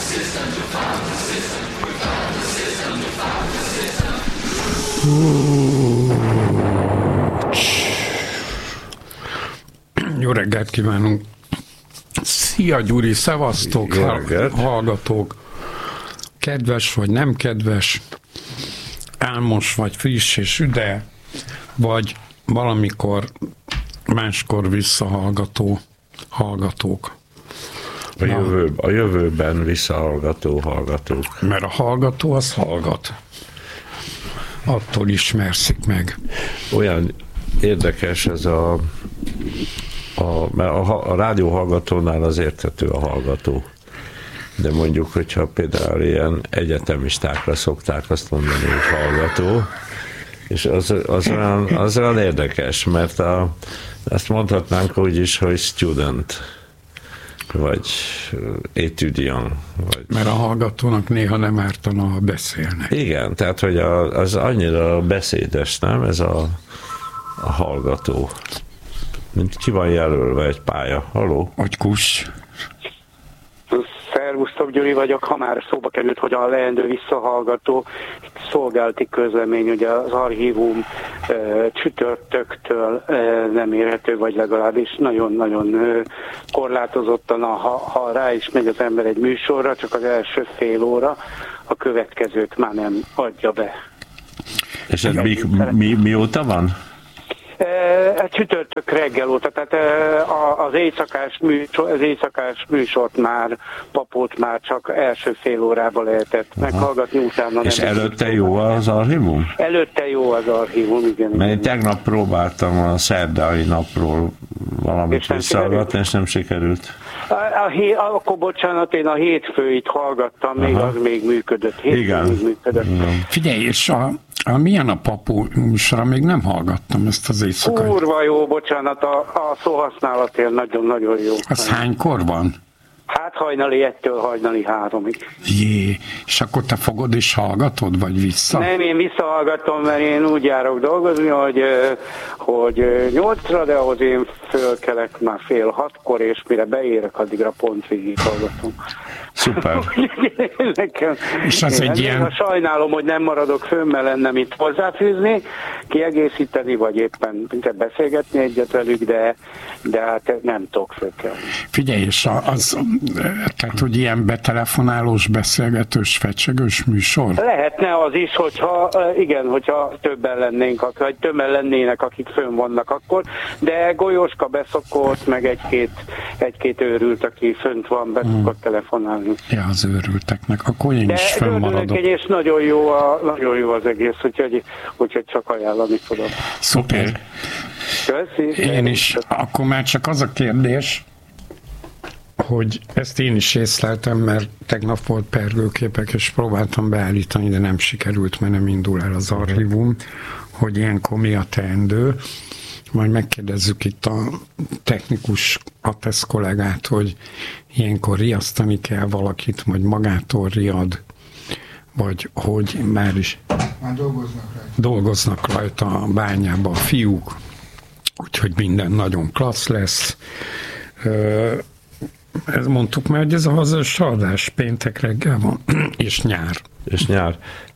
Jó reggelt kívánunk! Szia Gyuri, szevasztok, hallgatók! Kedves vagy nem kedves, álmos vagy friss és üde, vagy valamikor máskor visszahallgató hallgatók. A jövőben visszahallgató hallgatók. Mert a hallgató az hallgat. Attól ismerszik meg. Olyan érdekes ez mert a rádióhallgatónál az érthető a hallgató. De mondjuk, hogyha például ilyen egyetemistákra szokták azt mondani, hogy hallgató, és az olyan érdekes, mert azt mondhatnánk úgy is, hogy student, vagy étudiant. Mert a hallgatónak néha nem ártana, ha beszélnek. Igen, tehát, hogy az annyira beszédes, nem? Ez a hallgató. Mint ki van jelölve egy pálya. Halló? Agykus. Szervusztok, Gyuri vagyok. Ha már szóba került, hogy a leendő visszahallgató szolgálati közlemény, ugye az archívum csütörtöktől nem érhető, vagy legalábbis nagyon-nagyon korlátozottan, ha rá is megy az ember egy műsorra, csak az első fél óra, a következőt már nem adja be. És ez mióta van? Csütörtök reggel óta, tehát az éjszakás műsort már, papot már csak első fél órában lehetett meghallgatni, utána és nem. És előtte jó az archívum? Előtte jó az archívum, igen. Mert én tegnap próbáltam a szerdai napról valamit visszahallgatni, és nem sikerült. Akkor bocsánat, én a hétfőit hallgattam, még az még működött. Igen. Még működött. Figyelj, és milyen a Papó műsora? Még nem hallgattam ezt az éjszakát. Kurva jó, bocsánat, a szóhasználatért nagyon-nagyon jó. Az hánykor van? Hát hajnali 1-től hajnali 3-ig. Jé, és akkor te fogod és hallgatod, vagy vissza? Nem, én visszahallgatom, mert én úgy járok dolgozni, hogy 8-ra, de ahhoz én fölkelek már 5:30, és mire beérek, addigra pont végig hallgatom. Szuper. Nekem, és az egy ilyen... Sajnálom, hogy nem maradok fönn, mert lenne mit hozzáfűzni, kiegészíteni, vagy éppen beszélgetni egyet velük, de hát nem tudok fölkelni. Figyelj, és tehát, hogy ilyen betelefonálós, beszélgetős, fecsegős műsor? Lehetne az is, hogyha többen lennénk, vagy többen lennének, akik fönn vannak akkor, de Golyóska beszokott, meg egy-két őrült, aki fönt van, beszokott telefonálni. Ja, az őrülteknek. Akkor én is fönnmaradok. És nagyon jó az egész, úgyhogy csak ajánlani tudom. Szuper. Köszi. Én is. Akkor már csak az a kérdés, hogy ezt én is észleltem, mert tegnap volt pergőképek, és próbáltam beállítani, de nem sikerült, mert nem indul el az archívum, hogy ilyenkor mi a teendő. Majd megkérdezzük itt a technikus ATESZ kollégát, hogy ilyenkor riasztani kell valakit, vagy magától riad, vagy hogy már dolgoznak rajta a bányában a fiúk, úgyhogy minden nagyon klassz lesz. Ezt mondtuk már, hogy ez a hazas adás péntek reggel van, és nyár.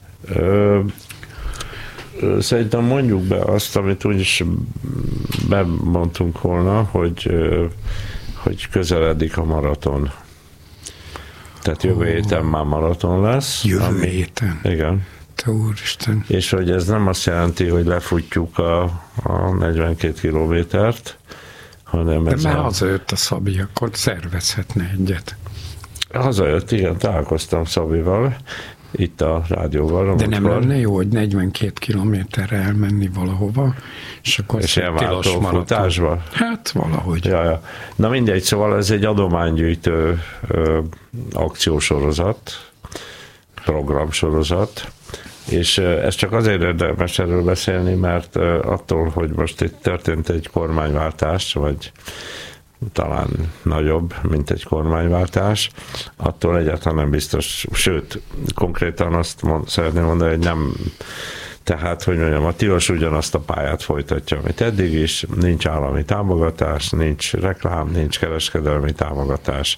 Szerintem mondjuk be azt, amit úgyis bemondtunk volna, hogy közeledik a maraton. Tehát jövő héten már maraton lesz. Jövő héten? Igen. Te úristen. És hogy ez nem azt jelenti, hogy lefutjuk a 42 kilométert, hanem de már hazajött a Szabi, akkor szervezhetne egyet. Hazajött, igen, találkoztam Szabival, itt a rádióval. De nem lenne jó, hogy 42 kilométerre elmenni valahova, és akkor tilos futásba? Hát valahogy. Ja. Na mindegy, szóval ez egy adománygyűjtő akciósorozat, programsorozat, és ez csak azért érdemes erről beszélni, mert attól, hogy most itt történt egy kormányváltás, vagy talán nagyobb, mint egy kormányváltás, attól egyáltalán nem biztos, sőt, konkrétan azt szeretném mondani, hogy Tehát, hogy mondjam, a Tilos ugyanazt a pályát folytatja, amit eddig is, nincs állami támogatás, nincs reklám, nincs kereskedelmi támogatás,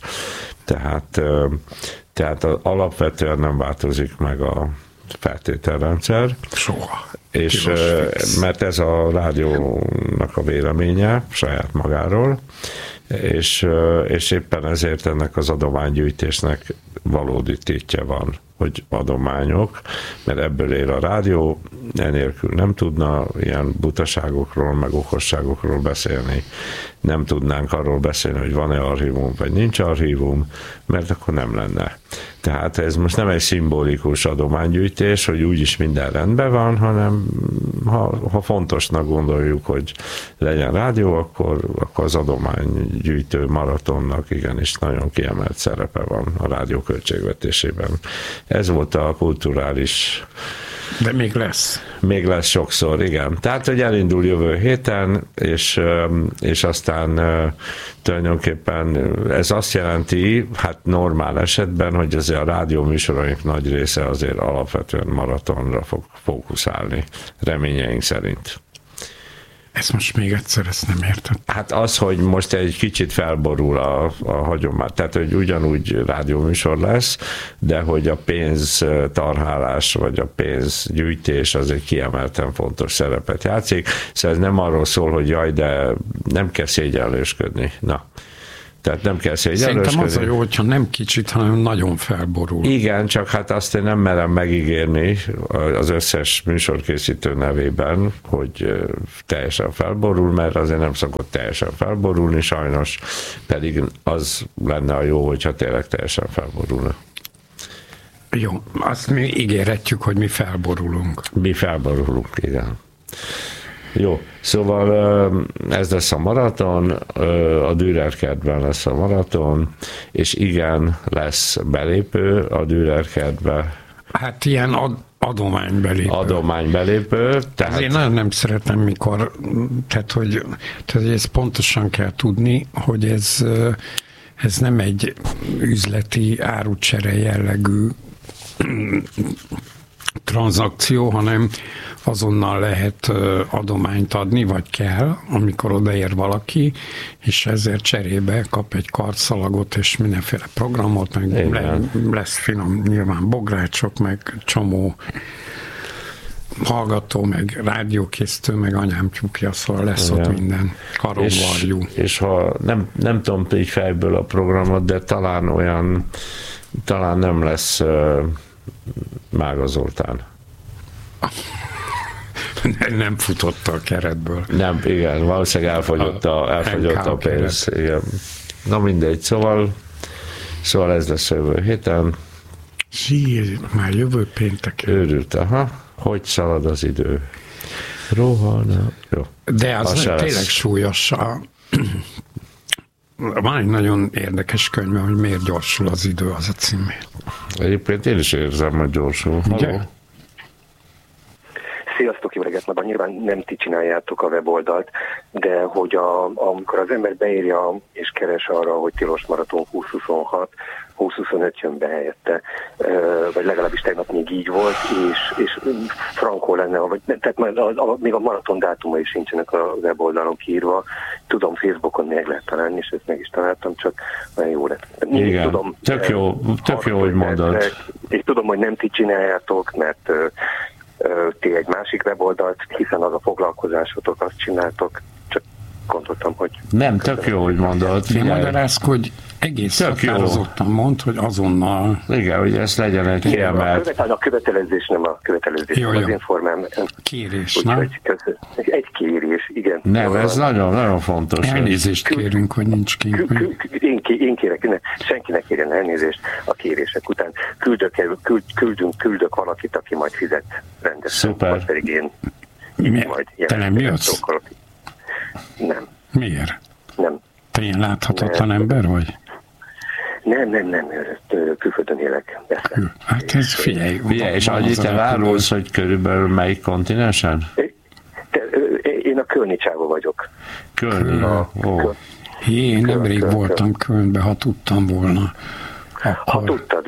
tehát alapvetően nem változik meg a feltételrendszer. Soha. És mert ez a rádiónak a véleménye saját magáról, és éppen ezért ennek az adománygyűjtésnek valódi tétje van, hogy adományok, mert ebből él a rádió, enélkül nem tudna ilyen butaságokról, meg okosságokról beszélni. Nem tudnánk arról beszélni, hogy van-e archívum, vagy nincs archívum, mert akkor nem lenne. Tehát ez most nem egy szimbolikus adománygyűjtés, hogy úgyis minden rendben van, hanem ha fontosnak gondoljuk, hogy legyen rádió, akkor az adománygyűjtő maratonnak igenis nagyon kiemelt szerepe van a rádió költségvetésében. Ez volt a kulturális... De még lesz. Még lesz sokszor, igen. Tehát, hogy elindul jövő héten, és aztán tulajdonképpen ez azt jelenti, hát normál esetben, hogy azért a rádió műsoraink nagy része azért alapvetően maratonra fog fókuszálni, reményeink szerint. Ezt most még egyszer, ezt nem értem. Hát az, hogy most egy kicsit felborul a hagyomány, tehát hogy ugyanúgy rádióműsor lesz, de hogy a pénztarhálás vagy a pénzgyűjtés az egy kiemelten fontos szerepet játszik. Szóval ez nem arról szól, hogy jaj, de nem kell szégyenlősködni. Na. Tehát nem kell szégyenlősködni. Szerintem az a jó, hogyha nem kicsit, hanem nagyon felborul. Igen, csak hát azt én nem merem megígérni az összes műsorkészítő nevében, hogy teljesen felborul, mert azért nem szokott teljesen felborulni sajnos, pedig az lenne a jó, hogyha tényleg teljesen felborulna. Jó, azt mi ígérhetjük, hogy mi felborulunk. Mi felborulunk, igen. Jó, szóval ez lesz a maraton, a Dürer kertben lesz a maraton, és igen, lesz belépő a Dürer kertbe. Hát ilyen adománybelépő. Adománybelépő. Tehát... Én nagyon nem szeretem, mikor, tehát ezt pontosan kell tudni, hogy ez nem egy üzleti árucsere jellegű tranzakció, hanem azonnal lehet adományt adni, vagy kell, amikor odaér valaki, és ezért cserébe kap egy kartszalagot, és mindenféle programot, meg lesz finom nyilván bográcsok, meg csomó hallgató, meg rádiókészítő, meg anyám tyúkja, szóval lesz ott minden karomvarjú. És ha nem tudom így fejből a programot, de talán nem lesz Mága Zoltán. Nem futott a keretből. Nem, igen, valószínűleg elfogyott a pénz. Igen. Na mindegy, szóval ez lesz jövő héten. Már jövő pénteken. Őrült, hogy szalad az idő. Rohanna. Jó. De az tényleg súlyos. Van egy nagyon érdekes könyv, hogy miért gyorsul az idő, az a címé. Egyébként én is érzem, hogy gyorsul. Sziasztok, jó reggelt! Már nyilván nem ti csináljátok a weboldalt, de hogy amikor az ember beírja és keres arra, hogy Tilos Maraton 2026, 2025 jön be helyette, vagy legalábbis tegnap még így volt, és frankó lenne, tehát még a maraton dátumai is nincsenek a weboldalon kiírva. Tudom, Facebookon meg lehet találni, és ezt meg is találtam, csak nagyon jó lett. Igen, tudom, tök jó, hogy mondod. És tudom, hogy nem ti csináljátok, mert ti egy másik weboldalt, hiszen az a foglalkozásotok, azt csináltok, csak gondoltam, hogy... Nem, tök jó, hogy mondod. Nem magyarázkodj, egész határozottan mond, hogy azonnal... Igen, hogy ez legyen egy kiemelt... A követelezés nem a követelezés, jó. Az informám. Kérés, nem? Egy kérés, igen. Nem, ez nagyon fontos. Elnézést kérünk, hogy nincs kép. Én kérek, senkinek kérjen elnézést a kérések után. Küldök valakit, aki majd fizet rendesen. Szuper. Vagy pedig én majd te nem jössz? Nem. Miért? Nem. Te ilyen láthatatlan ember vagy? Nem, külföldön élek. Hát ez figyelj. És annyit elárulsz, hogy körülbelül melyik kontinensen? Én a Kölni csáva vagyok. Kölni? Én nemrég voltam Kölnbe, ha tudtam volna. Ha tudtad volna.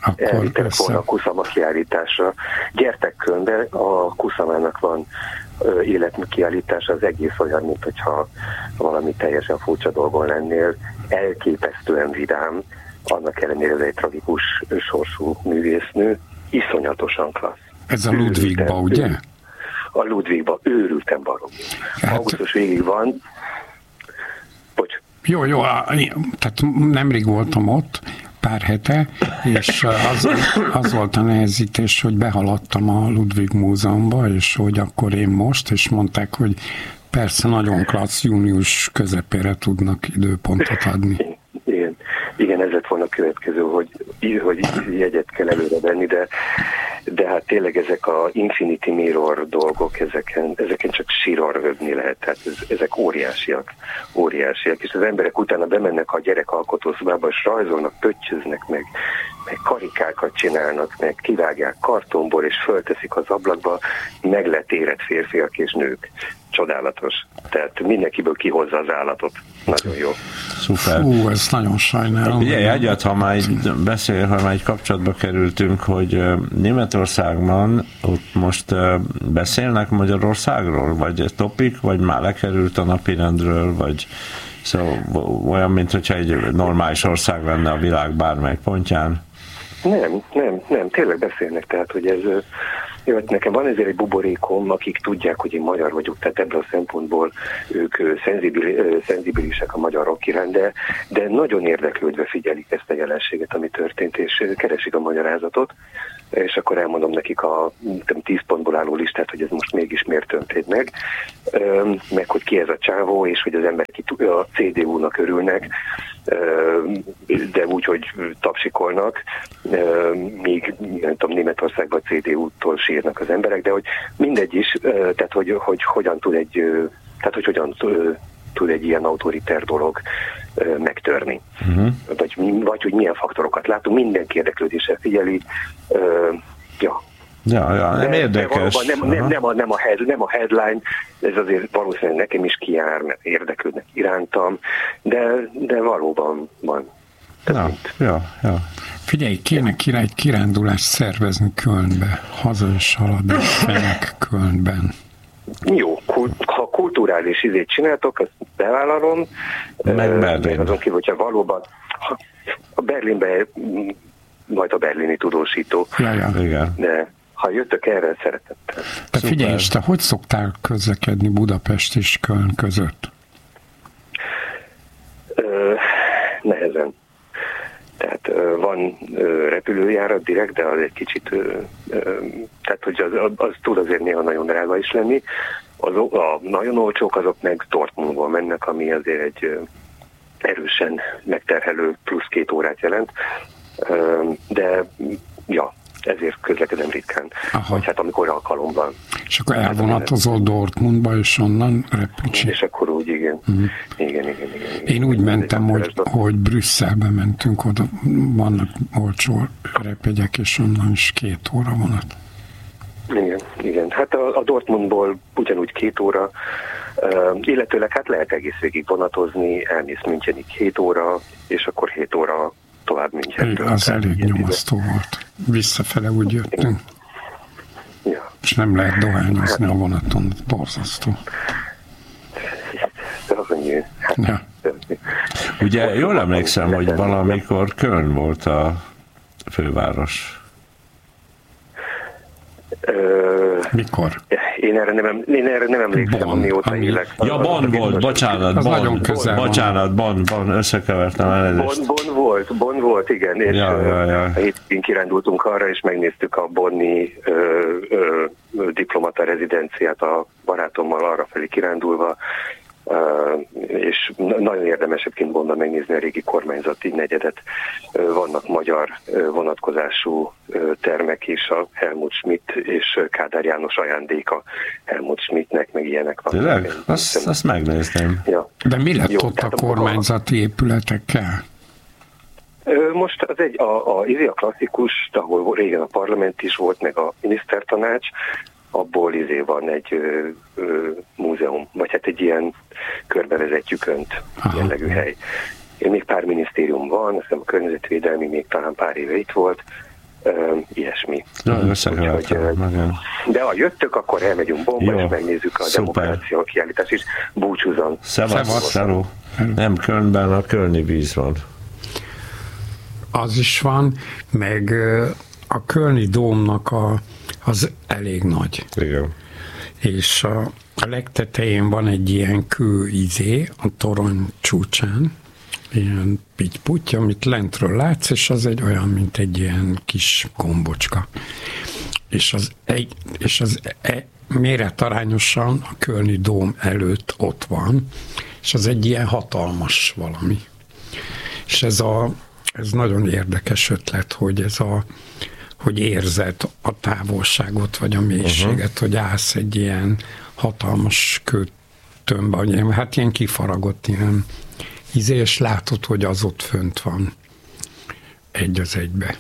elvittek volna a Kusama kiállításra. Gyertek Kölnbe, a Kusamának van életmű kiállítása, az egész olyan, mint hogyha valami teljesen furcsa dolgon lennél, elképesztően vidám, annak ellenére ez egy tragikus sorsú művésznő, iszonyatosan klassz. Ez a Ludwigba, ugye? A Ludwigba, őrültem baromi. Augusztus végig van. Bocs. Jó, tehát nemrég voltam ott, pár hete, és az volt a nehezítés, hogy behaladtam a Ludwig Múzeumba, és hogy akkor én most, és mondták, hogy persze nagyon klassz, június közepére tudnak időpontot adni. Igen, ez lett volna a következő, hogy jegyet kell előre venni, de hát tényleg ezek a Infinity Mirror dolgok, ezeken csak sírral röhögni lehet, tehát ezek óriásiak, és az emberek utána bemennek a gyerekalkotószobába, és rajzolnak, pöttyöznek, meg karikákat csinálnak, meg kivágják kartonból, és fölteszik az ablakba meglett érett férfiak és nők. Csodálatos. Tehát mindenkiből kihozza az állatot. Nagyon jó. Szuper. Ez nagyon sajnálom. Ugye, egyet, ha már egy kapcsolatba kerültünk, hogy Németországban ott most beszélnek Magyarországról, vagy topik, vagy már lekerült a napirendről, vagy szóval olyan, mint hogyha egy normális ország lenne a világ bármely pontján. Nem, tényleg beszélnek, tehát, hogy ez nekem van ezért egy buborékom, akik tudják, hogy én magyar vagyok, tehát ebből a szempontból ők szenzibilisek a magyar rock iránt, de nagyon érdeklődve figyelik ezt a jelenséget, ami történt, és keresik a magyarázatot, és akkor elmondom nekik a 10 pontból álló listát, hogy ez most mégis miért történt meg hogy ki ez a csávó, és hogy az emberek a CDU-nak örülnek, de úgy, hogy tapsikolnak, míg nem tudom, Németországban a CDU-tól sírnak az emberek, de hogy mindegy is, tehát hogy hogyan tud egy ilyen autoriter dolog megtörni. Vagy hogy milyen faktorokat látunk, mindenki érdeklődéssel figyeli. Nem érdekes. Nem a headline, ez azért valószínűleg nekem is kijár, mert érdeklődnek irántam, de valóban van. Figyelj, kéne egy kirándulást szervezni Kölnbe, haza és haladás fenek Kölnben. Jó, ha kulturális izét csináltok, azt bevállalom. Meg Berlin. Azon kívül, hogyha valóban a Berlinbe majd a berlini tudósító. Igen. De ha jöttök erre, szeretettel. Te figyelj, és te hogy szoktál közlekedni Budapest és Köln között? Nehezen. Tehát van repülőjárat direkt, de az egy kicsit, tehát hogy az tud azért néha nagyon drága is lenni. A nagyon olcsók azok meg Dortmundból mennek, ami azért egy erősen megterhelő plusz 2 órát jelent. De ezért közlekedem ritkán. Vagy hát amikor alkalom van. És akkor elvonatozol Dortmundba, és onnan repülcsé. És akkor úgy, igen. Igen. Én úgy mentem, hogy Brüsszelbe mentünk, oda vannak olcsó repjegyek, és onnan is 2 óra vonat. Igen. Hát a Dortmundból ugyanúgy 2 óra, illetőleg hát lehet egész végig vonatozni, elmész Münchenig 7 óra, és akkor 7 óra tovább Münchentől. Az elég nyomasztó volt. Visszafele úgy jöttünk. Ja. És nem lehet dohányozni a vonaton, borzasztó. Ugye jól emlékszem, hogy valamikor Köln volt a főváros. Mikor? Én erre nem emlékszem, amióta élek. Bonn volt, bocsánat, Bonn, összekevertem elnézést. Bonn volt, igen, és hétvégén kirándultunk arra, és megnéztük a bonni diplomata rezidenciát a barátommal arrafelé kirándulva, és nagyon érdemes egyébként Bonnban megnézni a régi kormányzati negyedet. Vannak magyar vonatkozású termek is, a Helmut Schmidt és Kádár János ajándéka Helmut Schmidtnek, meg ilyenek van. Tényleg? Azt megnézném. Ja. De mi lett ott a kormányzati épületekkel? Most az a klasszikus, ahol régen a parlament is volt, meg a minisztertanács, abból van egy múzeum, vagy hát egy ilyen körbevezetjük önt jellegű hely. Még pár minisztérium van, azt hiszem a környezetvédelmi még talán pár éve itt volt, ilyesmi. De ha jöttök, akkor elmegyünk Bomba, és megnézzük a demokrácia kiállítás is. Búcsúzom. Szevasz. Nem Kölnben, a kölni víz van. Az is van, meg a kölni dómnak az elég nagy. Igen. És a legtetején van egy ilyen kőizé, a torony csúcsán, ilyen pitty-putty, amit lentről látsz, és az egy olyan, mint egy ilyen kis gombocska. És az méretarányosan a kölni dóm előtt ott van, és az egy ilyen hatalmas valami. És ez nagyon érdekes ötlet, hogy érzed a távolságot, vagy a mélységet, hogy állsz egy ilyen hatalmas kőtömbben, hát ilyen kifaragott ilyen és látod, hogy az ott fönt van egy az egybe.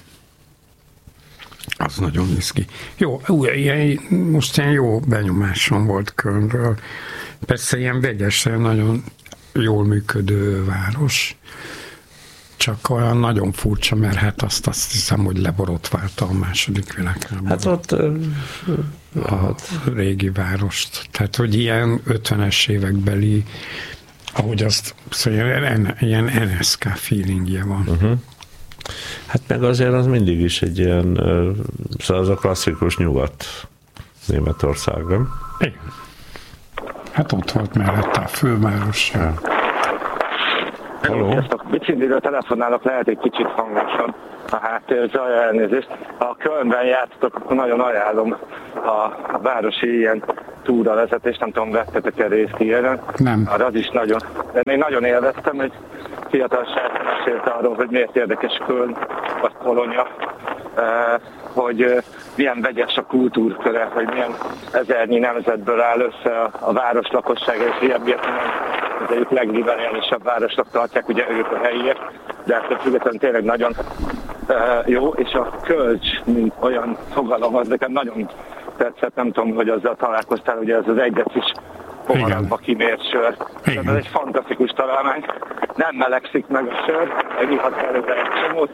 Az nagyon izgi. Jó, most ilyen jó benyomásom volt Kölnről. Persze ilyen vegyesen, nagyon jól működő város. Csak olyan nagyon furcsa, mert hát azt hiszem, hogy leborotválta a második világháború. Hát ott a régi várost. Tehát, hogy ilyen 50-es évekbeli, ahogy azt szóval ilyen NSK feelingje van. Hát meg azért az mindig is egy ilyen, szóval az a klasszikus nyugat Németország, nem? Igen. Hát ott volt mellette a főváros. Halló? Sziasztok! Bicikliről telefonálok, lehet egy kicsit hangosan a háttérzaj, elnézést. Ha Kölnben jártatok, akkor nagyon ajánlom a városi ilyen túravezetést, nem tudom, vettetek-e részt ilyenen? Nem. Az is nagyon, de én nagyon élveztem, hogy fiatal srác mesélte arról, hogy miért érdekes Köln, vagy Polonia, hogy milyen vegyes a kultúrköre, hogy milyen ezernyi nemzetből áll össze a város lakossága, és ilyen az egyik legliberálisabb városnak tartják, ugye ők a helyiek, de ettől függetlenül tényleg nagyon jó, és a kölcs, mint olyan fogalom, az nekem nagyon tetszett, nem tudom, hogy azzal találkoztál, ugye ez az egy decis poharakba kimért sör. Ez egy fantasztikus találmány, nem melegszik meg a sör, ihat előre egy csomót,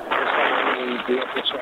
és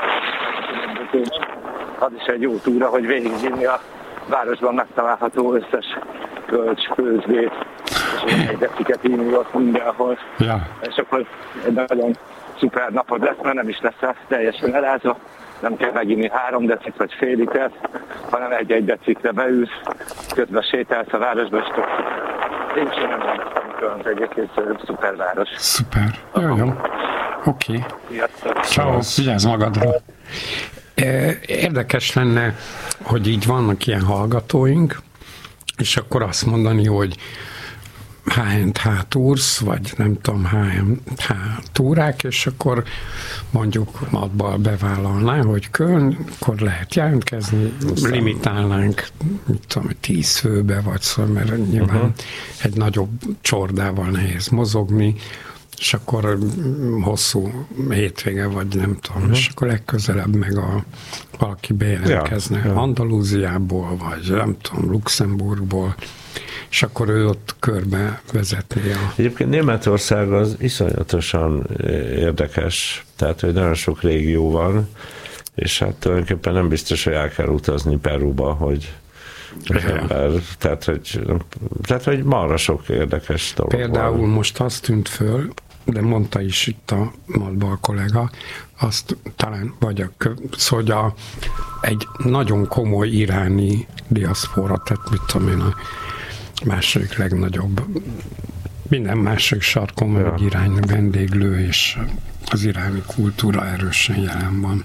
az is egy jó túra, hogy végigvinni a városban megtalálható összes kölcs, főzdét, és egy deciket inni ott mindenhol. Ja. És akkor egy nagyon szuper napod lesz, mert nem is lesz teljesen elázva, nem kell meginni 3 decit vagy fél litert, hanem egy decikre beülsz, közben sétálsz a városba, és tök én sem nem mondtam Kölnt, egyébként szuper város. Szuper. Jó. Oké. Ciao, vigyázz magadra. Érdekes lenne, hogy így vannak ilyen hallgatóink, és akkor azt mondani, hogy HNH túrsz, vagy nem tudom, HNH túrák, és akkor mondjuk madbal bevállalná, hogy Köln, akkor lehet jelentkezni, limitálnánk, mit tudom, 10 főbe, vagy szóval, mert nyilván egy nagyobb csordával nehéz mozogni, és akkor hosszú hétvége, vagy nem tudom, és akkor legközelebb meg valaki bejelentkezne Andalúziából, vagy nem tudom, Luxemburgból, és akkor ő ott körbe vezetné Egyébként Németország az iszonyatosan érdekes, tehát hogy nagyon sok régió van, és hát tulajdonképpen nem biztos, hogy el kell utazni Peruba, hogy az ember, tehát hogy marra sok érdekes dolog. Például van. most azt tűnt föl, de mondta is itt a Madbal kollega, azt talán, szóval egy nagyon komoly iráni diaszpora, tehát mit tudom én, a második legnagyobb, minden második sarkon van egy irány vendéglő, és az iráni kultúra erősen jelen van.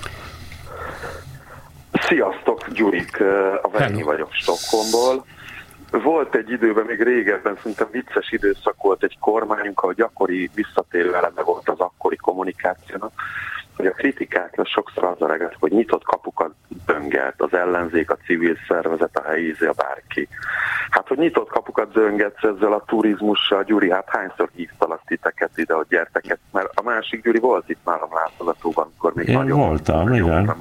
Sziasztok, Gyurik, a Vernyi vagyok Stockholmból. Volt egy időben, még régebben, szerintem vicces időszak volt egy kormányunk, ahol gyakori visszatérő eleme volt az akkori kommunikációnak, hogy a kritikákra sokszor az a reggelt, hogy nyitott kapukat döngelt az ellenzék, a civil szervezet, a helyi ízé, a bárki. Hát, hogy nyitott kapukat döngetsz ezzel a turizmussal, Gyuri, hát hányszor hívtalak titeket ide, hogy gyertek, mert a másik Gyuri volt itt nálam látogatóban, amikor még én nagyon voltam, igen.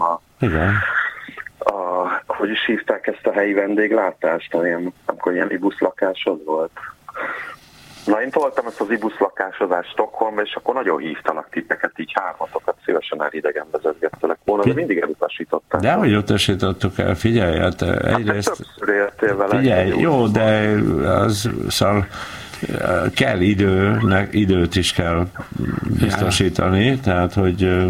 Hogy is hívták ezt a helyi vendéglátást, amikor ilyen buszlakásod volt? Na, én toltam ezt az IBUS lakásozást Stockholmba, és akkor nagyon hívtalak titeket, így hármatokat szívesen elidegen vezetgettelek volna, de mindig elutasították. De hogy utasítottuk el, figyelj, hát egyrészt... Hát többször éltél vele. Figyelj, jó, de az szóval kell időt is kell biztosítani, tehát hogy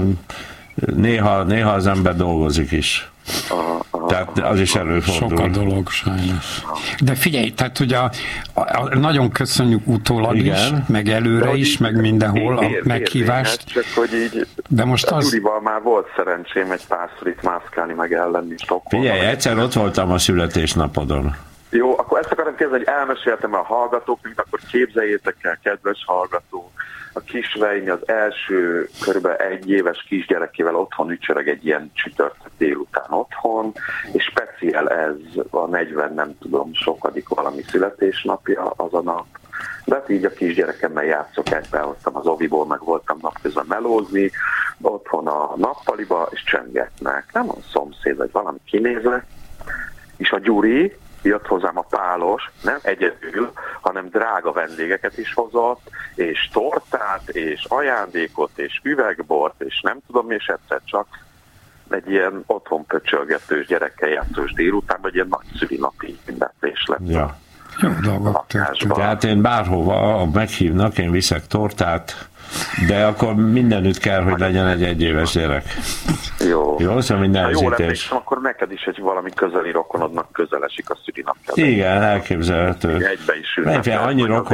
néha az ember dolgozik is. Tehát az is előfordul. Sok a dolog, sajnos. De figyelj, tehát ugye nagyon köszönjük utólag is, meg előre is, meg mindenhol a meghívást. Csak hogy így, de most az... Gyurival már volt szerencsém egy párszor itt mászkálni, meg ellenni Stockholmban. Figyelj, egyszer ott voltam a születésnapodon. Jó, akkor ezt akarom kérdezni, hogy elmeséltem a hallgatóknak, akkor képzeljétek el, kedves hallgatók, a Kisveini az első körülbelül 1 éves kisgyerekével otthon ücsörög egy ilyen csütörtök délután otthon, és speciál ez a 40, nem tudom, sokadik valami születésnapja az a nap. De hát így a kisgyerekemmel játszok, behoztam az oviból, meg voltam napközben melózni, otthon a nappaliba, és csöngetnek. Nem a szomszéd, vagy valami kinézve, és a Gyuri jött hozzám a pálos, nem egyedül, hanem drága vendégeket is hozott, és tortát, és ajándékot, és üvegbort, és nem tudom, és egyszer csak egy ilyen otthon pöcsölgetős gyerekkel játszós délután, vagy ilyen nagy szülinapi ünneplés lett. Ja. Jó dolgok történt. Tehát én bárhova meghívnak, én viszek tortát, de akkor mindenütt kell, hogy legyen egy 1 éves gyerek. Jó. Jó, szóval minden emlékszem, akkor neked is egy valami közeli rokonodnak közel esik a szülinapja. Igen, elképzelhető. Egybe is ünnepel.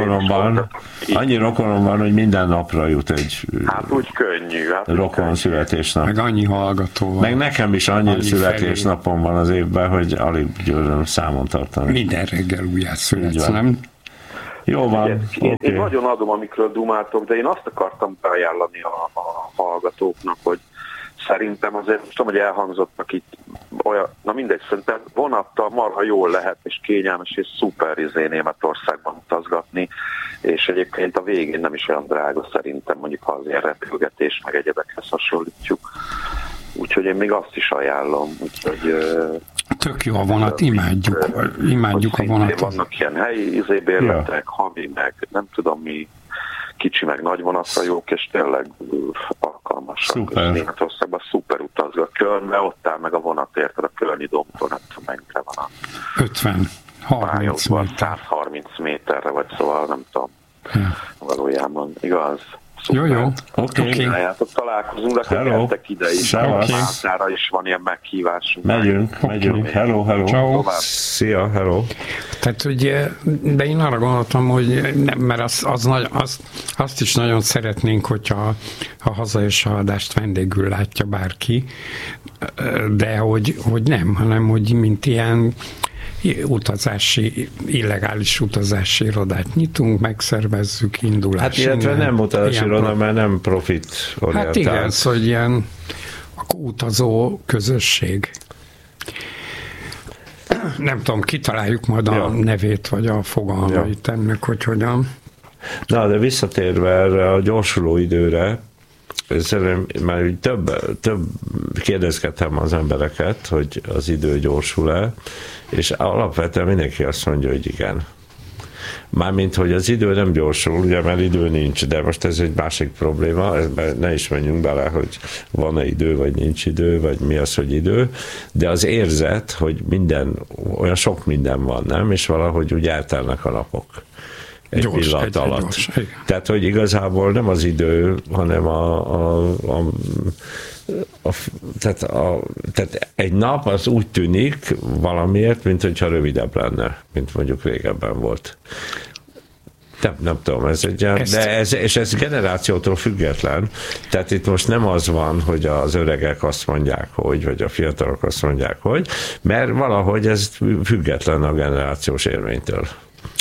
Annyi rokonom van, hogy minden napra jut egy hát úgy könnyű. Hát rokon születésnap. Meg annyi hallgató van. Meg nekem is annyi születésnapom van az évben, hogy alig győzöm számon tartani. Minden reggel újjászületsz, nem? Jó van. Én nagyon adom, amikről dumáltok, de én azt akartam beajánlani a hallgatóknak, hogy szerintem azért, most tudom, hogy elhangzottak itt olyan, na mindegy, szerintem vonattal marha jól lehet, és kényelmes, és szuper Németországban utazgatni, és egyébként a végén nem is olyan drága szerintem, mondjuk ha az ilyen repülgetés, meg egyebekhez hasonlítjuk. Úgyhogy én még azt is ajánlom, úgyhogy... Tök jó a vonat, imádjuk a vonatot. Vannak ilyen helyi bérletek, havi, meg nem tudom mi, kicsi meg nagy vonatra jók, és tényleg alkalmasak. Németországban szuper utazgat. Kölnbe ott áll meg a vonat, érted, a kölni domtól, nem tudom mennyire van a... 50, 30 méter. 130 méterre, vagy szóval nem tudom. Ja. Valójában, igaz? Szuper. Jó. Oké. Találkozunk, de kezdtek ide is. Mászára is van ilyen meghívásunk. Megyünk. Hello. Ciao. Szia, hello. Tehát ugye, de én arra gondoltam, hogy nem, mert azt is nagyon szeretnénk, hogyha a hazajös adást vendégül látja bárki, de hogy nem, hanem hogy mint ilyen illegális utazási irodát nyitunk, megszervezzük, indulás. Hát illetve nem utazási iroda, mert nem profit orientált. Hát igen, szóval ilyen utazó közösség. Nem tudom, kitaláljuk majd a nevét, vagy a fogalmait ennek, hogy hogyan. Na, de visszatérve erre a gyorsuló időre, szerintem már több kérdezgettem az embereket, hogy az idő gyorsul-e, és alapvetően mindenki azt mondja, hogy igen. Mármint, hogy az idő nem gyorsul, ugye, mert idő nincs, de most ez egy másik probléma, ne is menjünk bele, hogy van-e idő, vagy nincs idő, vagy mi az, hogy idő, de az érzet, hogy olyan sok minden van, nem? És valahogy úgy eltelnek a napok. Egy pillanat alatt. Tehát, hogy igazából nem az idő, hanem tehát egy nap az úgy tűnik valamiért, mint hogyha rövidebb lenne, mint mondjuk régebben volt. Nem tudom, ez egy ilyen, és ez generációtól független. Tehát itt most nem az van, hogy az öregek azt mondják, hogy, vagy a fiatalok azt mondják, hogy, mert valahogy ez független a generációs élménytől.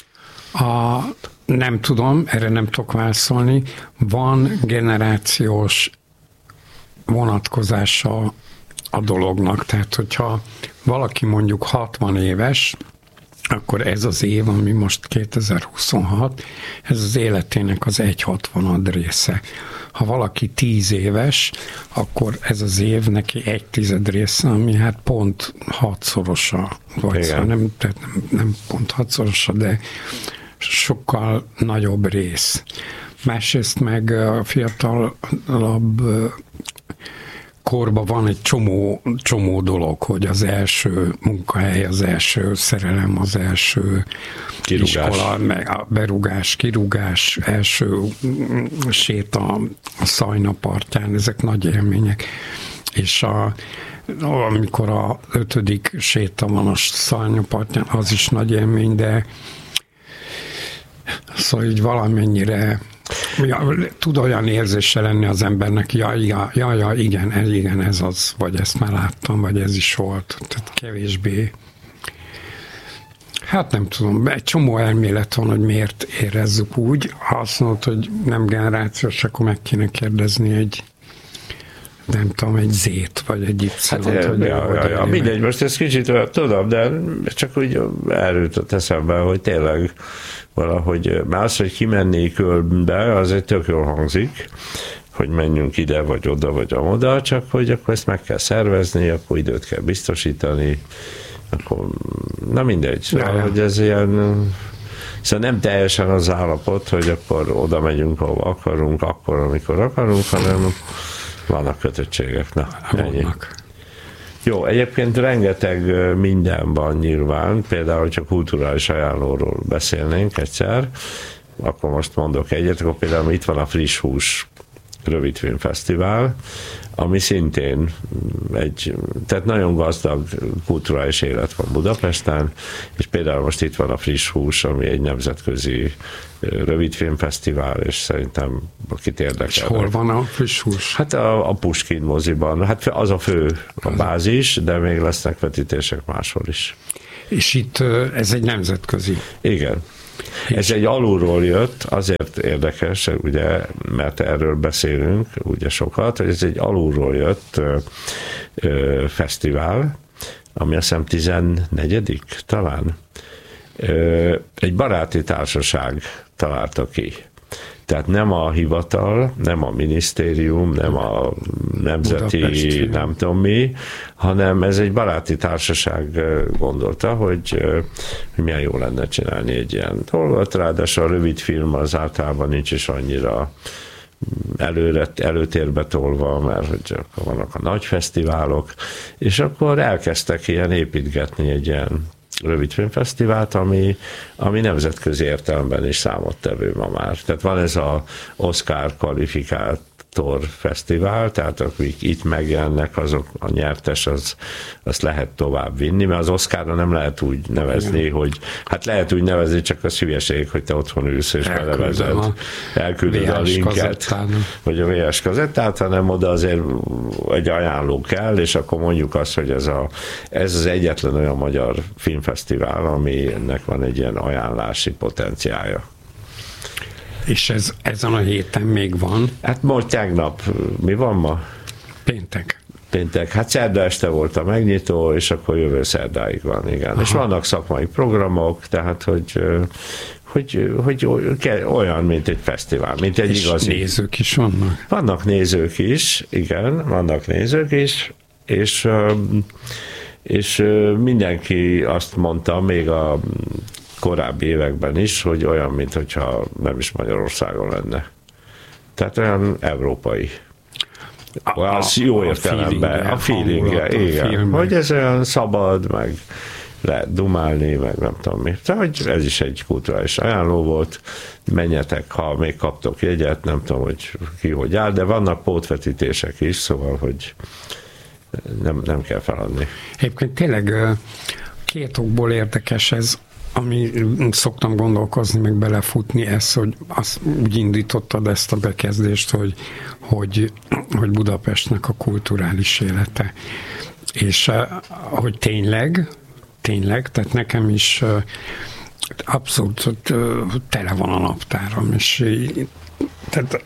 Nem tudom, erre nem tudok válaszolni. Van generációs vonatkozása a dolognak. Tehát, hogyha valaki mondjuk 60 éves, akkor ez az év, ami most 2026, ez az életének az 1/60 része. Ha valaki 10 éves, akkor ez az év neki 1/10 része, ami hát pont 6-szorosa, vagy szóval nem pont 6-szorosa, de sokkal nagyobb rész. Másrészt meg a fiatalabb korban van egy csomó dolog, hogy az első munkahely, az első szerelem, az első kirúgás. Iskola, meg a berúgás, kirúgás, első séta a Szajna partján, ezek nagy élmények. És amikor a 5. séta van a Szajna partján, az is nagy élmény, de szóval így valamennyire tud olyan érzése lenni az embernek, igen, ez az, vagy ezt már láttam, vagy ez is volt. Tehát kevésbé. Hát nem tudom, egy csomó elmélet van, hogy miért érezzük úgy. Ha azt mondod, hogy nem generációs, akkor meg kéne kérdezni egy nem tudom, egy Z-t, vagy egy Y-t. Hát, mindegy, most ez kicsit tudom, de csak úgy eljutott eszembe, hogy tényleg valahogy, már az, hogy kimenni Kölnbe, az egy tök jól hangzik, hogy menjünk ide, vagy oda, vagy amoda, csak hogy akkor ezt meg kell szervezni, akkor időt kell biztosítani, akkor, na mindegy, szóval, hogy ez ilyen, szóval nem teljesen az állapot, hogy akkor oda megyünk, ahova akarunk, akkor, amikor akarunk, hanem vannak kötöttségek. Na, ennyi. Jó, egyébként rengeteg minden van nyilván, például, hogyha kulturális ajánlóról beszélnénk egyszer, akkor most mondok egyet, akkor például itt van a Friss Hús rövidfilmfesztivál, ami szintén tehát nagyon gazdag kulturális élet van Budapesten, és például most itt van a Friss Hús, ami egy nemzetközi rövidfilmfesztivál, és szerintem akit érdekel. És hol van a Friss Hús? Hát a Puskin moziban. Hát az a fő a bázis, de még lesznek vetítések máshol is. És itt ez egy nemzetközi. Igen. Ez egy alulról jött, azért érdekes, ugye, mert erről beszélünk ugye sokat, hogy ez egy alulról jött fesztivál, ami azt hiszem 14. talán. Egy baráti társaság találta ki. Tehát nem a hivatal, nem a minisztérium, nem a nemzeti, Budapesti, nem tudom mi, hanem ez egy baráti társaság gondolta, hogy milyen jó lenne csinálni egy ilyen dolgot, ráadásul a rövid film az általában nincs is annyira előtérbe tolva, mert hogy vannak a nagy fesztiválok, és akkor elkezdtek ilyen építgetni egy ilyen rövidfilmfesztivált, ami nemzetközi értelemben is számottevő ma már. Tehát van ez az Oscar kvalifikátor fesztivál, tehát akik itt megjelennek, azok a nyertes, azt lehet tovább vinni, mert az Oscarra nem lehet úgy nevezni, igen, hogy hát lehet úgy nevezni, csak az hülyeség, hogy te otthon ülsz és belevezed, elküldöd a linket, vagy a VS kazettát, hanem oda azért egy ajánló kell, és akkor mondjuk azt, hogy ez az egyetlen olyan magyar filmfesztivál, aminek van egy ilyen ajánlási potenciálja. És ez ezen a héten még van? Hát most tegnap, mi van ma? Péntek. Hát szerda este volt a megnyitó, és akkor jövő szerdáig van, igen. Aha. És vannak szakmai programok, tehát, hogy olyan, mint egy fesztivál, mint egy igazi. És nézők is vannak? Vannak nézők is, igen, vannak nézők is, és mindenki azt mondta, még a korábbi években is, hogy olyan, mintha nem is Magyarországon lenne. Tehát olyan európai. Az jó értelemben. A feelingje, igen. Hogy ez olyan szabad, meg lehet dumálni, meg nem tudom mi. Tehát, hogy ez is egy kulturális ajánló volt. Menjetek, ha még kaptok jegyet, nem tudom, hogy ki hogy áll, de vannak pótvetítések is, szóval, hogy nem kell feladni. Egyébként tényleg két okból érdekes ez, ami szoktam gondolkozni, meg belefutni ez, hogy azt úgy indítottad ezt a bekezdést, hogy Budapestnek a kulturális élete. És hogy tényleg, tehát nekem is abszolút tele van a naptáram, és tehát,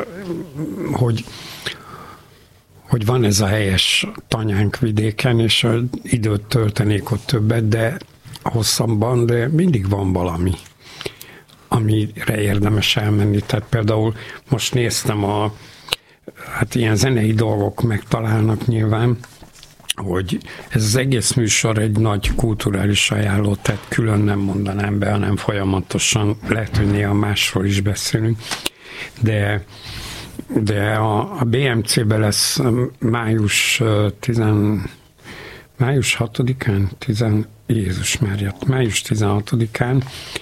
hogy van ez a helyes tanyánk vidéken, és időt töltenék ott többet, de hosszabban, de mindig van valami, amire érdemes elmenni. Tehát például most néztem hát ilyen zenei dolgok megtalálnak nyilván, hogy ez az egész műsor egy nagy kulturális ajánló, tehát külön nem mondanám be, hanem folyamatosan, lehet, hogy néha másról is beszélünk, de a BMC-ben lesz május 6-án, május 16-án,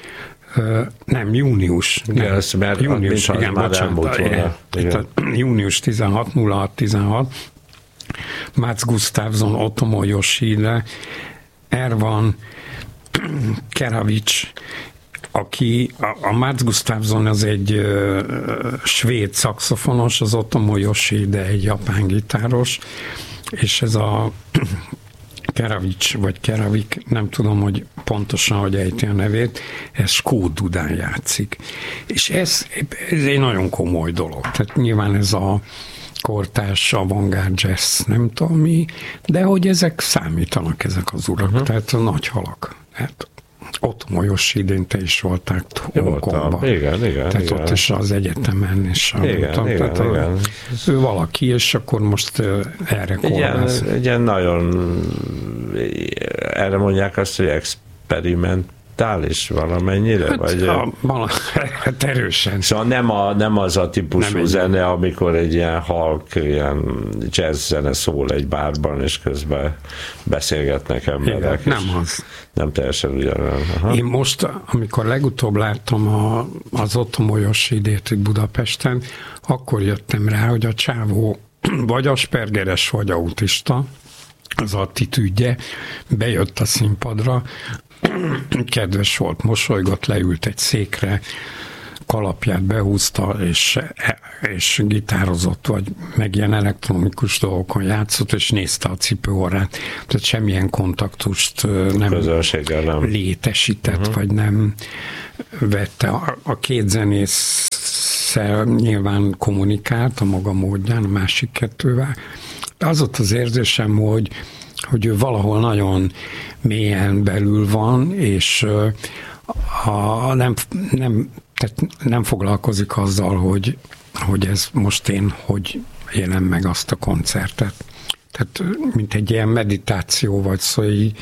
nem, június. Igen, mert június, igen, már elmúlt volna. Június 06-06-16, Mats Gustafsson, Otomo Yoshida, Ervan Keravics, aki, a Mats Gustafsson az egy svéd szaxofonos, az Otomo Yoshida egy japán gitáros, és ez a Keravics, vagy Keravik, nem tudom, hogy pontosan, hogy ejti a nevét, ez skót dudán játszik. És ez egy nagyon komoly dolog. Tehát nyilván ez a kortárs, avantgárd jazz, nem tudom mi, de hogy ezek számítanak, ezek az urak, tehát a nagy halak. Hát Otomo Yoshidén te is voltál Hongkongban. Igen. Tehát igen. Ott is az egyetemen, és igen. Ő valaki, és akkor most erre korláz. Igen, nagyon, erre mondják azt, hogy experimentális valamennyire? Hát, vagy? Hát erősen. Szóval nem az a típusú zene, amikor egy ilyen halk, ilyen jazz zene szól egy bárban, és közben beszélgetnek emberek. Igen, nem az. Nem teljesen ugyanolyan. Aha. Én most, amikor legutóbb láttam az Otomo Yoshidét itt Budapesten, akkor jöttem rá, hogy a csávó vagy aspergeres, vagy autista, az attitűdje, bejött a színpadra, kedves volt, mosolygott, leült egy székre, kalapját behúzta, és gitározott, vagy meg ilyen elektronikus dolgokon játszott, és nézte a cipőorrát. Tehát semmilyen kontaktust nem létesített, vagy nem vette. A két zenésszel nyilván kommunikált a maga módján, a másik kettővel. De az ott az érzésem, hogy ő valahol nagyon mélyen belül van, és nem foglalkozik azzal, hogy ez most én hogy élem meg azt a koncertet. Tehát mint egy ilyen meditáció, vagy szóval így,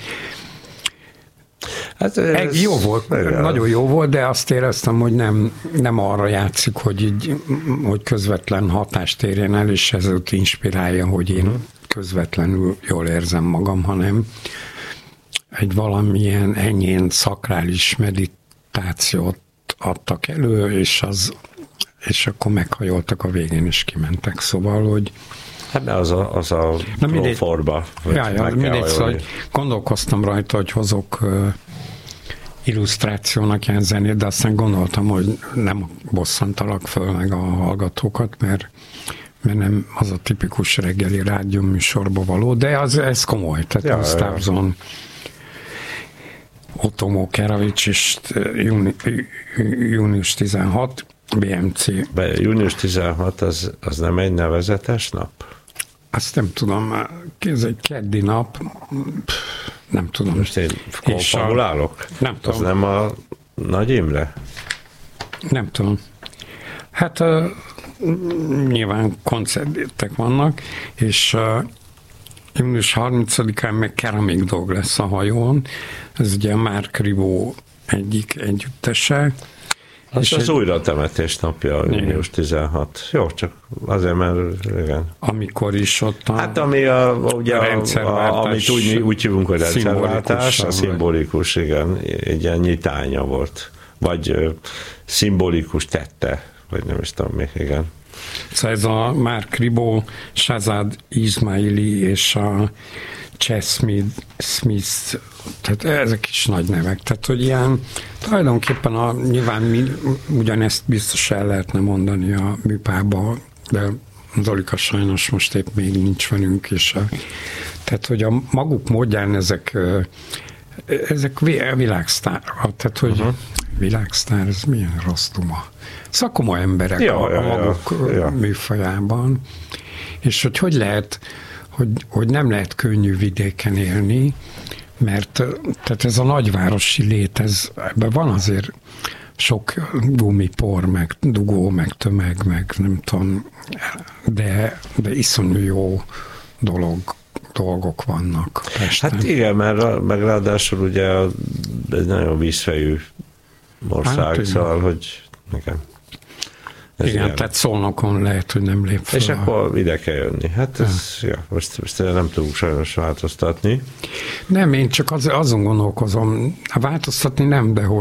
hát jó volt, nagyon jó volt, de azt éreztem, hogy nem arra játszik, hogy közvetlen hatást érjen el, és ezért inspirálja, hogy én közvetlenül jól érzem magam, hanem egy valamilyen enyhén szakrális meditációt adtak elő, és akkor meghajoltak a végén, és kimentek. Szóval, hogy hát az a próforba. Mindegy, szóval gondolkoztam rajta, hogy hozok illusztrációnak ilyen zenét, de aztán gondoltam, hogy nem bosszantalak föl meg a hallgatókat, mert nem az a tipikus reggeli rádió műsorba való, de ez komoly. Tehát Gustafsson, Otomo Keravics és június 16, BMC. Június 16 az nem egy nevezetes nap? Azt nem tudom, ez egy keddi nap, nem tudom. Most én konfabulálok? Nem tudom. Az nem a Nagy Imre? Nem tudom. Hát nyilván koncertek vannak, és június 30-án meg Keramik Dog lesz a hajón. Ez ugye Mark Ribot egyik együttese. Az újratemetés napja, június 16. Jó, csak azért, mert igen. Amikor is ott hát ami amit úgy hívunk, hogy rendszerváltás, a szimbolikus, igen, egy ilyen nyitánya volt. Vagy szimbolikus tette, vagy nem is tudom még, igen. Szóval ez a Mark Ribot, Shazad Ismaili és a Chess Smith, tehát ezek is nagy nevek. Tehát, hogy ilyen tulajdonképpen nyilván ugyanezt biztos el lehetne mondani a műpába, de Zolika sajnos most épp még nincs velünk, és tehát, hogy a maguk módján ezek világsztárok, tehát, hogy világsztár, ez milyen rossz duma. Szakoma emberek a maguk műfajában, és hogy lehet, hogy nem lehet könnyű vidéken élni, mert tehát ez a nagyvárosi lét, ebben van azért sok gumipor, meg dugó, meg tömeg, meg nem tudom, de iszonyú jó dolgok vannak Pesten. Hát igen, mert meg ráadásul ugye egy nagyon vízfejű ország, szóval, hogy nekem. Igen, ilyen. Tehát Szolnokon lehet, hogy nem lép fel. És akkor ide kell jönni. Hát ez, most nem tudunk sajnos változtatni. Nem, én csak azon gondolkozom, változtatni nem, de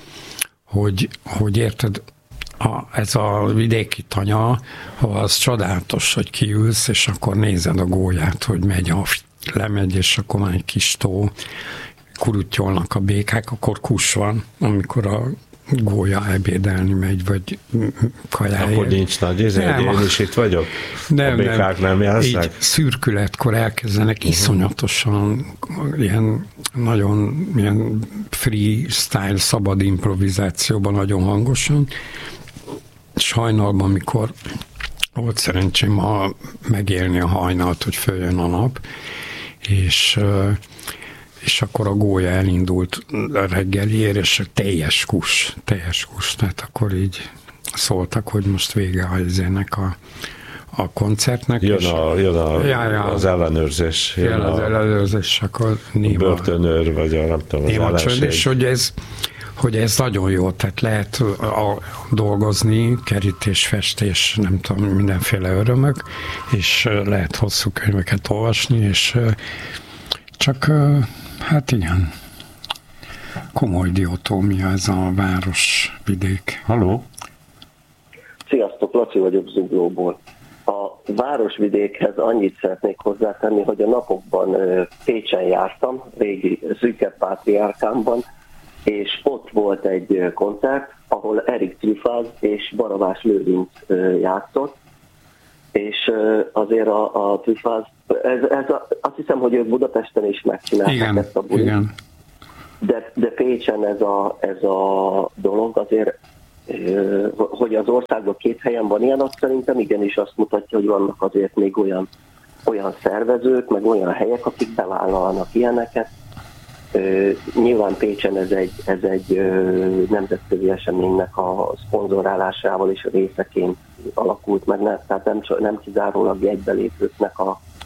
hogy érted, ez a vidéki tanya, az csodálatos, hogy kiülsz, és akkor nézed a gólyát, hogy lemegy, és akkor van egy kis tó, kurutyolnak a békák, akkor kus van, amikor a gólya ebédelni megy, vagy kajáért. Akkor nincs nagy én is itt vagyok? A békák nem járszák? Így szürkületkor elkezdenek iszonyatosan ilyen nagyon ilyen freestyle, szabad improvizációban nagyon hangosan. Hajnalban, amikor volt szerencsém megélni a hajnalt, hogy följön a nap, és akkor a gólya elindult a reggeliért, és teljes kus, tehát akkor így szóltak, hogy most vége a koncertnek. Jön az ellenőrzés. Jön az ellenőrzés, akkor néma. Börtönőr, vagy nem tudom, az ellenség. És hogy ez nagyon jó, tehát lehet dolgozni, kerítés, festés, nem tudom, mindenféle örömök, és lehet hosszú könyveket olvasni, és csak hát igen, komoly diótómia ez a városvidék. Halló? Sziasztok, Laci vagyok Zuglóból. A városvidékhez annyit szeretnék hozzátenni, hogy a napokban Pécsen jártam, régi Züke Pátriárkámban, és ott volt egy koncert, ahol Erik Trüfáz és Barabás Lőrinc játszott, és azért a Trüfáz, azt hiszem, hogy ők Budapesten is megcsinálták ezt a bulit, de Pécsen ez a dolog azért, hogy az országban 2 helyen van ilyen, azt szerintem igenis azt mutatja, hogy vannak azért még olyan szervezők, meg olyan helyek, akik bevállalnak ilyeneket. Nyilván Pécsen ez egy nemzetközi eseménynek a szponzorálásával és a részeként alakult meg, tehát nem kizárólag egybelépőknek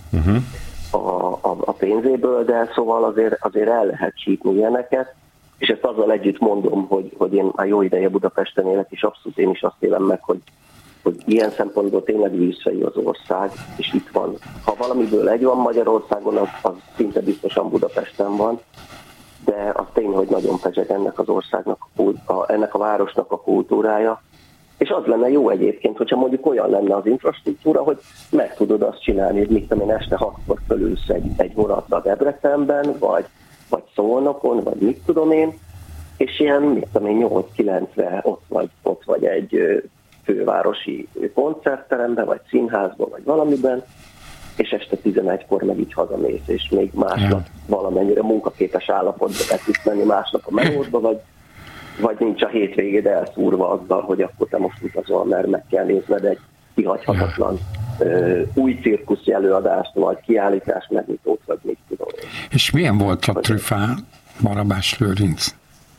a pénzéből, de szóval azért el lehet csípni ilyeneket, és ezt azzal együtt mondom, hogy én már jó ideje Budapesten élek, és abszolút én is azt élem meg, hogy ilyen szempontból tényleg vízfejű az ország, és itt van. Ha valamiből egy van Magyarországon, az szinte biztosan Budapesten van, de az tény, hogy nagyon pezseg ennek az országnak, ennek a városnak a kultúrája. És az lenne jó egyébként, hogyha mondjuk olyan lenne az infrastruktúra, hogy meg tudod azt csinálni, hogy mit tudom én, este 6-kor fölülsz egy vonatra Debrecenben, vagy Szolnokon, vagy mit tudom én, és ilyen, mit tudom én, 8-9-re ott vagy egy fővárosi koncertteremben, vagy színházban, vagy valamiben, és este 11-kor meg így hazamész, és még másnap valamennyire munkaképes állapotba be tudsz menni másnap a melódba, vagy nincs a hétvégéd elszúrva azzal, hogy akkor te most utazol, mert meg kell nézned egy kihagyhatatlan új cirkusz előadást, vagy kiállítás megnyitót, vagy mit tudom. És milyen volt a Trüfá Barabás Lőrinc?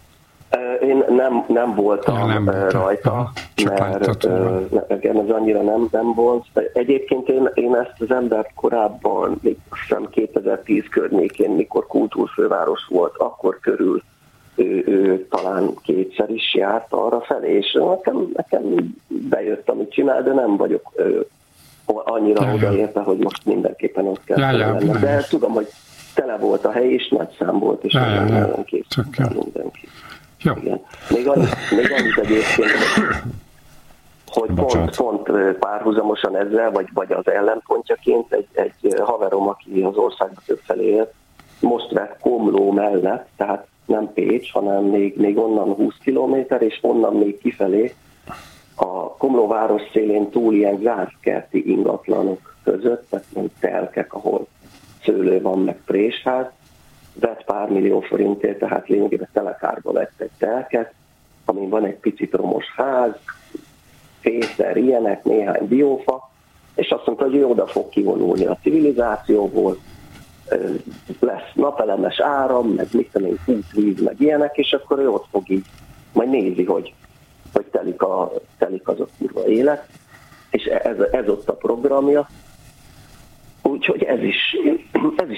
Én nem voltam rajta, mert nekem ez annyira nem volt. Egyébként én ezt az embert korábban, még azt hiszem 2010 környékén, mikor kultúrfőváros volt, akkor körül ő talán 2-szer is járt arra felé, és nekem bejött, amit csinál, de nem vagyok annyira odaérte, hogy most mindenképpen ott kell lennem. De tudom, hogy tele volt a hely, és nagy szám volt, és nagyon készült mindenki. Igen. Még annyit egyébként, hogy pont párhuzamosan ezzel, vagy az ellenpontjaként egy haverom, aki az országban többfelé élt, most vett Komló mellett, tehát nem Pécs, hanem még onnan 20 kilométer, és onnan még kifelé a Komló város szélén túl ilyen gázkerti ingatlanok között, tehát mint telkek, ahol szőlő van, meg présház, vett pár millió forintért, tehát lényegében telekárba vett egy telket, amin van egy picit romos ház, fészer, ilyenek, néhány diófa, és azt mondta, hogy ő oda fog kivonulni a civilizációból, lesz napelemes áram, meg mit tudom én, víz, meg ilyenek, és akkor ő ott fog így, majd nézi, hogy telik az a kurva élet, és ez ott a programja. Úgyhogy ez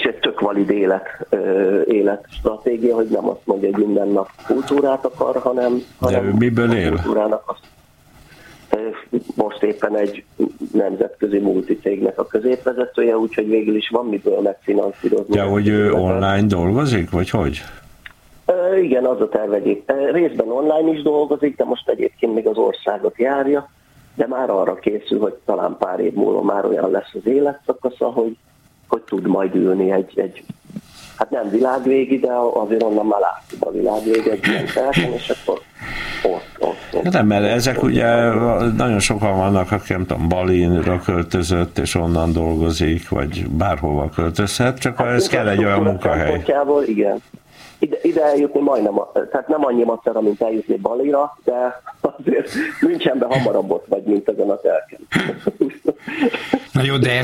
valid életstratégia, hogy nem azt mondja, hogy minden nap kultúrát akar, hanem de ő miből él? Kultúrának azt. Most éppen egy nemzetközi multicégnek a középvezetője, úgyhogy végül is van miből megfinanszírozni. De hogy ő online dolgozik, vagy hogy? Igen, az a terv részben online is dolgozik, de most egyébként még az országot járja, de már arra készül, hogy talán pár év múlva már olyan lesz az életszakasza, hogy tud majd ülni egy hát nem világvégi, de azért onnan már látszik a világvégi egy ilyen telken, és akkor ott. Nem, mert ezek ugye nagyon sokan vannak, akik nem tudom, Balinra költözött, és onnan dolgozik, vagy bárhova költözhet, csak hát ez kell egy olyan munkahely. Igen. Ide eljutni majdnem, tehát nem annyi macera, mint eljutni Balira, de azért Münchenben hamarabb ott vagy, mint ezen a telken. Na jó, de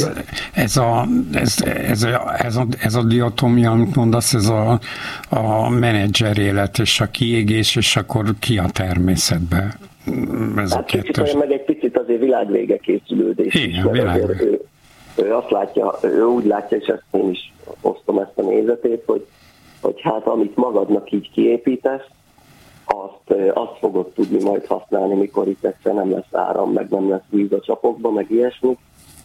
ez a diatomia, amit mondasz, ez a menedzser élet és a kiégés, és akkor ki a természetbe? Ez hát kicsit olyan meg egy picit azért világvége készülődés. Igen, világvége. Ő azt látja, ő úgy látja, és ezt én is osztom ezt a nézetét, hogy hát amit magadnak így kiépítesz, azt fogod tudni majd használni, mikor itt egyszer nem lesz áram, meg nem lesz víz a csapokba, meg ilyesmi.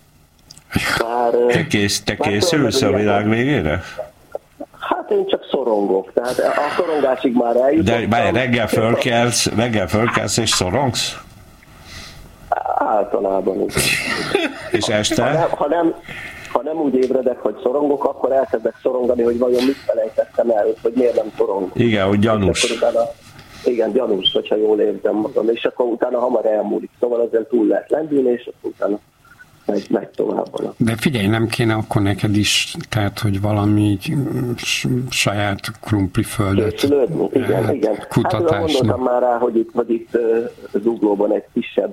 Te készülsz a világ végére? Hát én csak szorongok, tehát a szorongásig már eljutottam. De reggel fölkelsz és szorongsz? Általában is. És este? Ha nem úgy ébredek, hogy szorongok, akkor elkezdek szorongani, hogy vajon mit felejtettem el, hogy miért nem szorongok. Igen, hogy gyanús. Igen, gyanús, hogyha jól érzem magam, és akkor utána hamar elmúlik. Szóval ezzel túl lehet lendülni, és akkor utána megy tovább. De figyelj, nem kéne akkor neked is, tehát, hogy valami saját krumpliföldet igen. kutatásnak. Hát gondoltam már rá, hogy itt Zuglóban egy kisebb